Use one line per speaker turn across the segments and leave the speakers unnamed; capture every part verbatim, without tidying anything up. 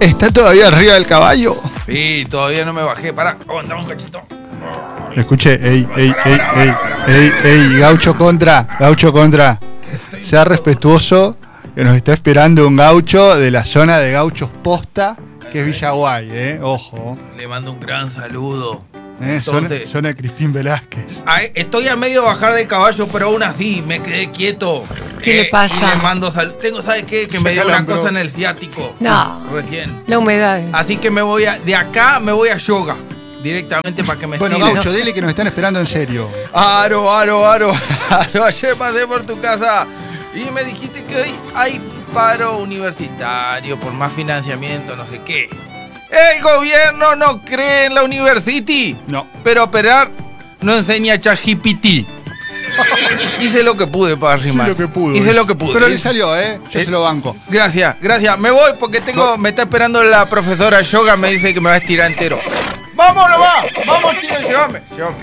¿Está todavía arriba del caballo?
Sí, todavía no me bajé. Pará, aguantame un cachito.
Escuche, ey, ey, ey, ey, ey, ey, gaucho contra, gaucho contra. Sea respetuoso, que nos está esperando un gaucho de la zona de gauchos posta, que es Villaguay, eh, ojo.
Le mando un gran saludo.
Eh,
Entonces,
zona, zona de Crispín Velázquez.
Ay, estoy a medio bajar del caballo, pero aún así me quedé quieto.
¿Qué
eh,
le pasa?
Y le mando sal... Tengo, ¿sabe qué? Que
Se
me dio una
calambró.
cosa en el ciático.
No.
Recién.
La humedad.
Así que me voy a... De acá me voy a yoga. Directamente para que me
Bueno,
estire.
gaucho, dile que nos están esperando en serio.
Aro, aro, aro, aro. Ayer pasé por tu casa y me dijiste que hoy hay paro universitario por más financiamiento, no sé qué. El gobierno no cree en la university.
No.
Pero operar no enseña ChatGPT. Hice lo que pude para arrimar.
Hice lo que pude.
Hice lo que pude.
Pero le salió, ¿eh? Yo
Eh,
se lo banco.
Gracias, gracias. Me voy porque tengo, me está esperando la profesora yoga. Me dice que me va a estirar entero. ¡Vamos nomás! ¡Vamos, chino! ¡Llévame! ¡Llévame!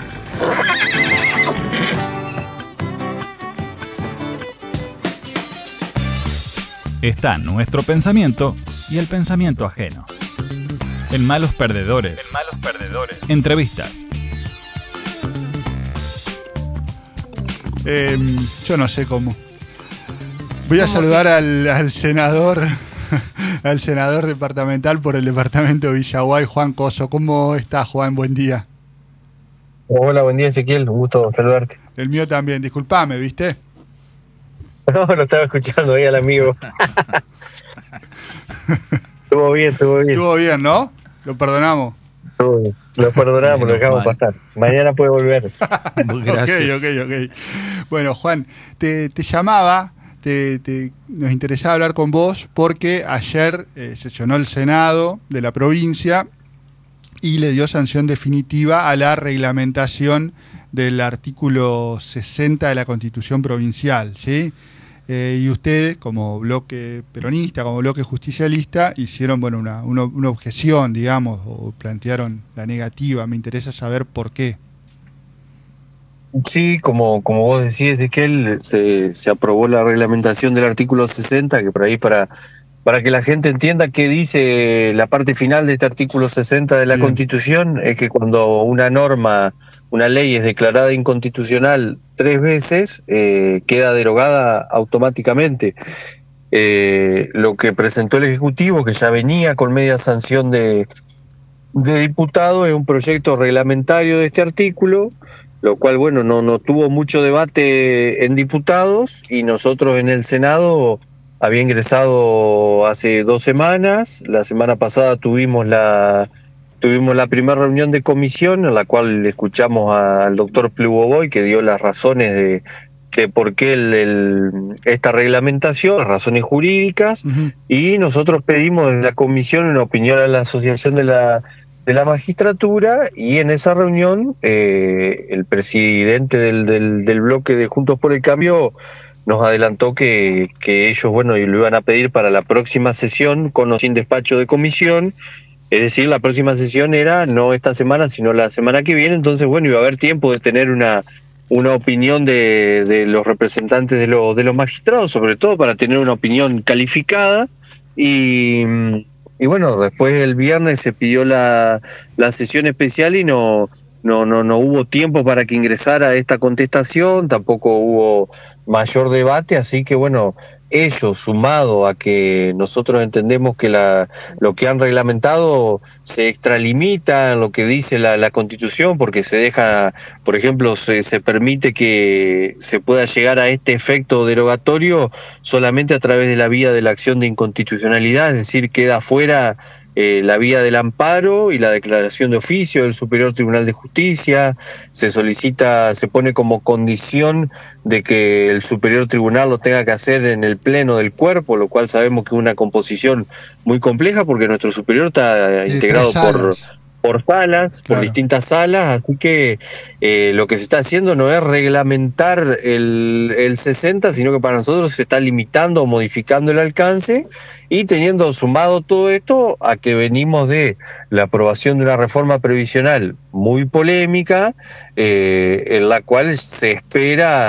Está nuestro pensamiento y el pensamiento ajeno. En Malos Perdedores. En Malos Perdedores. Entrevistas.
Eh, yo no sé cómo. Voy a saludar al, al senador, al senador departamental por el departamento de Villaguay, Juan Coso. ¿Cómo estás, Juan? Buen día.
Hola, buen día, Ezequiel. Un gusto saludarte.
El mío también. Disculpame, ¿viste?
No, lo estaba escuchando ahí al amigo. Estuvo bien, estuvo bien.
Estuvo bien, ¿no? Lo perdonamos.
Estuvo bien. Lo perdonamos, lo dejamos pasar. Mañana puede volver.
Gracias.
Ok, ok, ok. Bueno, Juan, te, te llamaba, te, te, nos interesaba hablar con vos porque ayer eh, sesionó el Senado de la provincia y le dio sanción definitiva a la reglamentación del artículo sesenta de la Constitución Provincial, ¿sí? Eh, y ustedes, como bloque peronista, como bloque justicialista, hicieron bueno una, una, una objeción, digamos, o plantearon la negativa. Me interesa saber por qué.
Sí, como, como vos decís, Ezequiel, se, se aprobó la reglamentación del artículo sesenta, que por ahí para, para que la gente entienda qué dice la parte final de este artículo sesenta de la
Bien.
Constitución, es que cuando una norma, una ley es declarada inconstitucional tres veces, eh, queda derogada automáticamente. Eh, lo que presentó el Ejecutivo, que ya venía con media sanción de, de diputado, es un proyecto reglamentario de este artículo, lo cual, bueno, no, no tuvo mucho debate en diputados, y nosotros en el Senado había ingresado hace dos semanas. La semana pasada tuvimos la tuvimos la primera reunión de comisión en la cual escuchamos al doctor Plugovoy, que dio las razones de, de por qué el, el, esta reglamentación, las razones jurídicas,
Uh-huh.
y nosotros pedimos en la comisión una opinión a la Asociación de la de la Magistratura, y en esa reunión eh, el presidente del, del, del bloque de Juntos por el Cambio nos adelantó que, que ellos, bueno, y lo iban a pedir para la próxima sesión con o sin despacho de comisión. Es decir, la próxima sesión era no esta semana, sino la semana que viene. Entonces, bueno, iba a haber tiempo de tener una una opinión de, de los representantes de los de los magistrados, sobre todo para tener una opinión calificada. Y, y bueno, después el viernes se pidió la, la sesión especial y no, no, no, no hubo tiempo para que ingresara esta contestación, tampoco hubo mayor debate, así que bueno, ellos, sumado a que nosotros entendemos que la, lo que han reglamentado se extralimita en lo que dice la, la Constitución, porque se deja, por ejemplo, se, se permite que se pueda llegar a este efecto derogatorio solamente a través de la vía de la acción de inconstitucionalidad, es decir, queda fuera eh, la vía del amparo y la declaración de oficio del Superior Tribunal de Justicia. Se solicita, se pone como condición de que el Superior Tribunal lo tenga que hacer en el pleno del cuerpo, lo cual sabemos que es una composición muy compleja porque nuestro superior está
Tiene
integrado
tres
por
salas.
por salas,
Claro.
por distintas salas, así que eh, lo que se está haciendo no es reglamentar el, el sesenta, sino que para nosotros se está limitando o modificando el alcance, y teniendo sumado todo esto a que venimos de la aprobación de una reforma previsional muy polémica, eh, en la cual se espera que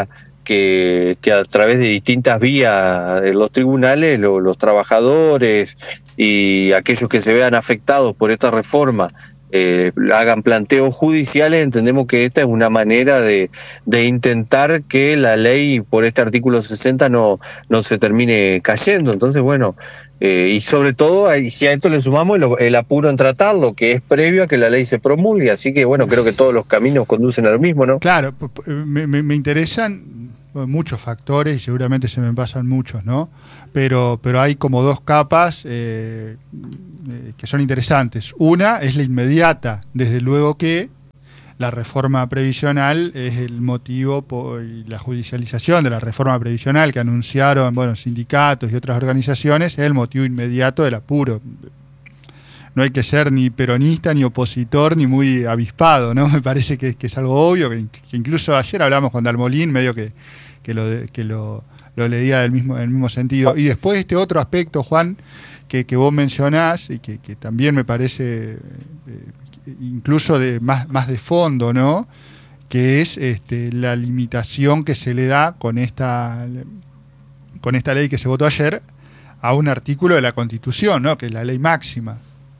que, que a través de distintas vías de los tribunales, lo, los trabajadores y aquellos que se vean afectados por esta reforma eh, hagan planteos judiciales. Entendemos que esta es una manera de, de intentar que la ley por este artículo sesenta no, no se termine cayendo. Entonces, bueno, eh, y sobre todo, si a esto le sumamos el, el apuro en tratarlo, que es previo a que la ley se promulgue. Así que, bueno, creo que todos los caminos conducen a lo mismo, ¿no?
Claro, me, me, me interesan muchos factores y seguramente se me pasan muchos, ¿no? Pero, pero hay como dos capas eh, eh, que son interesantes. Una es la inmediata, desde luego que la reforma previsional es el motivo por, y la judicialización de la reforma previsional que anunciaron, bueno, sindicatos y otras organizaciones, es el motivo inmediato del apuro. No hay que ser ni peronista, ni opositor, ni muy avispado, ¿no? Me parece que, que es algo obvio, que, que incluso ayer hablamos con Dalmolín, medio que, que lo... Que lo lo leía del mismo, en el mismo sentido. Y después este otro aspecto, Juan, que, que vos mencionás y que, que también me parece eh, incluso de más, más de fondo, ¿no? Que es este, la limitación que se le da con esta, con esta ley que se votó ayer a un artículo de la Constitución, ¿no? Que es la ley máxima.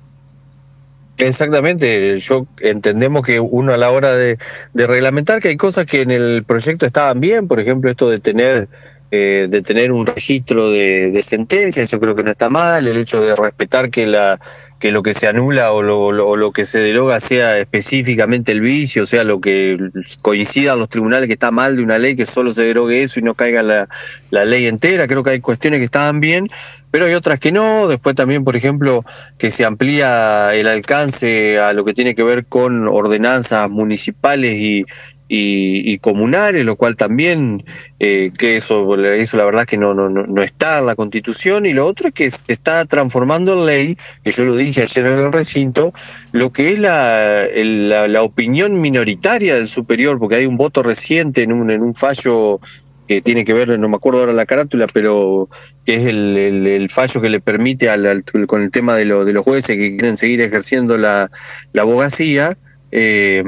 Exactamente, yo entendemos que uno a la hora de, de reglamentar que hay cosas que en el proyecto estaban bien, por ejemplo esto de tener eh, de tener un registro de, de sentencias, yo creo que no está mal, el hecho de respetar que la que lo que se anula o lo, lo, o lo que se deroga sea específicamente el vicio, o sea, lo que coincida a los tribunales que está mal de una ley, que solo se derogue eso y no caiga la, la ley entera. Creo que hay cuestiones que estaban bien, pero hay otras que no. Después también, por ejemplo, que se amplía el alcance a lo que tiene que ver con ordenanzas municipales y Y, y comunales, lo cual también, eh, que eso, eso la verdad es que no, no, no está en la Constitución. Y lo otro es que se está transformando en ley, que yo lo dije ayer en el recinto, lo que es la, el, la, la opinión minoritaria del superior, porque hay un voto reciente en un, en un fallo que tiene que ver, no me acuerdo ahora la carátula, pero que es el, el, el fallo que le permite al, al, con el tema de, lo, de los jueces que quieren seguir ejerciendo la, la abogacía, eh,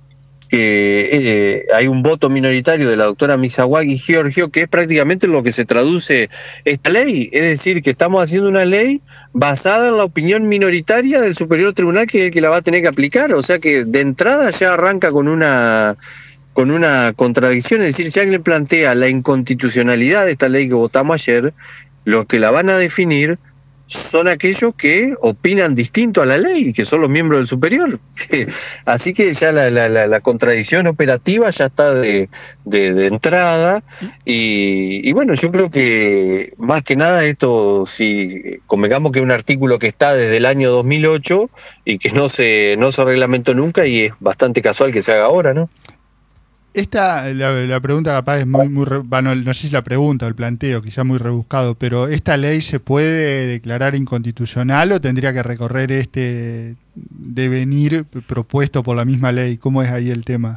que eh, hay un voto minoritario de la doctora Misawagi Giorgio, que es prácticamente lo que se traduce esta ley, es decir, que estamos haciendo una ley basada en la opinión minoritaria del Superior Tribunal, que es el que la va a tener que aplicar. O sea que de entrada ya arranca con una con una contradicción, es decir, ya le plantea la inconstitucionalidad de esta ley que votamos ayer. Los que la van a definir son aquellos que opinan distinto a la ley, que son los miembros del superior. Así que ya la, la, la, la contradicción operativa ya está de, de, de entrada. Y, y bueno, yo creo que más que nada esto, si convengamos que es un artículo que está desde el año dos mil ocho y que no se, no se reglamentó nunca, y es bastante casual que se haga ahora, ¿no?
Esta, la, la pregunta capaz es muy, muy, bueno, no sé si la pregunta o el planteo, quizá muy rebuscado, pero ¿esta ley se puede declarar inconstitucional o tendría que recorrer este devenir propuesto por la misma ley? ¿Cómo es ahí el tema?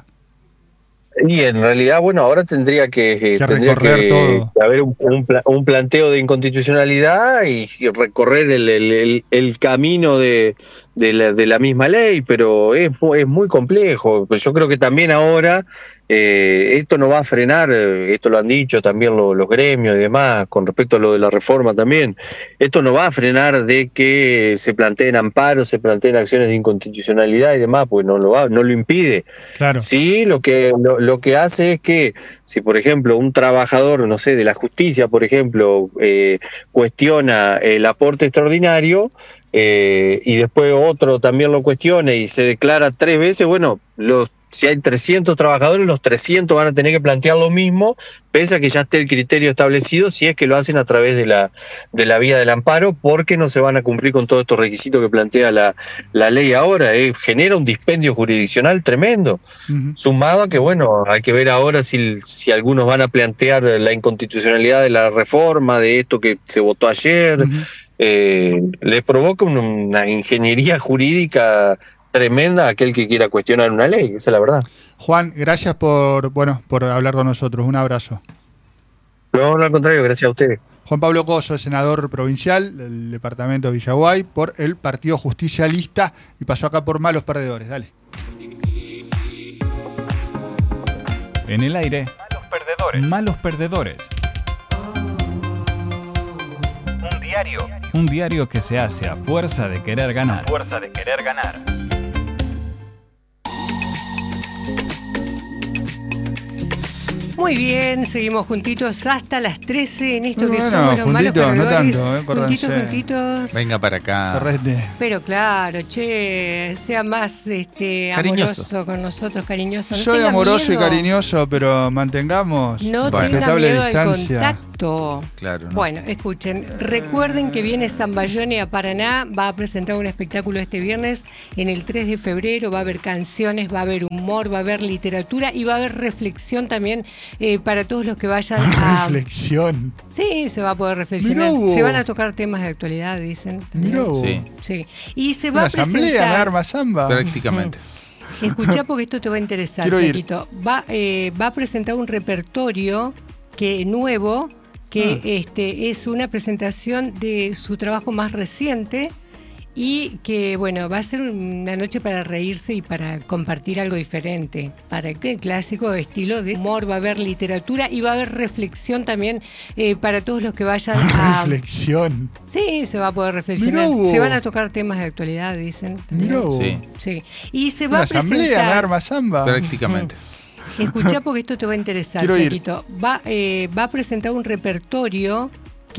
Y en realidad, bueno, ahora tendría que,
que
tendría
recorrer
que,
todo.
que haber un, un, un planteo de inconstitucionalidad y, y recorrer el, el, el, el camino de, de, la, de la misma ley, pero es, es muy complejo. Pues yo creo que también ahora eh, esto no va a frenar, esto lo han dicho también los, los gremios y demás, con respecto a lo de la reforma también, esto no va a frenar de que se planteen amparos, se planteen acciones de inconstitucionalidad y demás, pues no lo va, no lo impide.
Claro.
Sí, lo que lo, lo que hace es que si por ejemplo un trabajador, no sé, de la justicia, por ejemplo, eh, cuestiona el aporte extraordinario, eh, y después otro también lo cuestiona y se declara tres veces, bueno, los si hay trescientos trabajadores, los trescientos van a tener que plantear lo mismo, pese a que ya esté el criterio establecido, si es que lo hacen a través de la de la vía del amparo, porque no se van a cumplir con todos estos requisitos que plantea la, la ley ahora. Eh, genera un dispendio jurisdiccional tremendo, uh-huh. Sumado a que, bueno, hay que ver ahora si, si algunos van a plantear la inconstitucionalidad de la reforma, de esto que se votó ayer. Uh-huh. eh, le provoca una, una ingeniería jurídica tremenda a aquel que quiera cuestionar una ley, esa es la verdad.
Juan, gracias por bueno por hablar con nosotros, un abrazo.
No, no, al contrario, gracias a ustedes.
Juan Pablo Coso, senador provincial del departamento de Villaguay por el Partido Justicialista y pasó acá por Malos Perdedores, dale.
En el aire, perdedores. Malos perdedores. Un diario. Un diario que se hace a fuerza de querer ganar. A fuerza de querer ganar.
Muy bien, seguimos juntitos hasta las trece en esto que
Bueno,
somos los malos
juntitos, no
perdedores.
tanto, eh,
juntitos,
córranse.
juntitos.
Venga para acá.
Correte.
Pero claro, che, sea más este,
Cariñoso.
amoroso con nosotros, cariñoso. No
Soy
tenga
amoroso
miedo.
y cariñoso, pero mantengamos
No
Bueno.
tenga
respetable
miedo al
distancia.
contacto.
Claro, ¿no?
Bueno, escuchen, recuerden que viene Zambayone a Paraná, va a presentar un espectáculo este viernes en el tres de febrero, va a haber canciones, va a haber humor, va a haber literatura y va a haber reflexión también eh, para todos los que vayan a...
Reflexión.
Sí, se va a poder reflexionar.
Mirá vos.
Se van a tocar temas de actualidad, dicen. también.
Mirá vos.
Sí.
Sí. Y se va
Una
a
asamblea, me
presentar...
arma samba.
Prácticamente.
Escuchá porque esto te va a interesar,
Quiero ir.
Paquito. Va, eh, va a presentar un repertorio que nuevo, que
Ah.
este es una presentación de su trabajo más reciente y que, bueno, va a ser una noche para reírse y para compartir algo diferente. Para que el clásico estilo de humor, va a haber literatura y va a haber reflexión también eh, para todos los que vayan a...
Reflexión.
Sí, se va a poder reflexionar.
Mirá vos.
Se van a tocar temas de actualidad, dicen. también.
Mirá vos.
Sí.
Sí. Y se va
Una
a presentar...
asamblea, me arma samba.
Prácticamente.
Escuchá porque esto te va a interesar,
Quiero ir.
Paquito. Va, eh, va a presentar un repertorio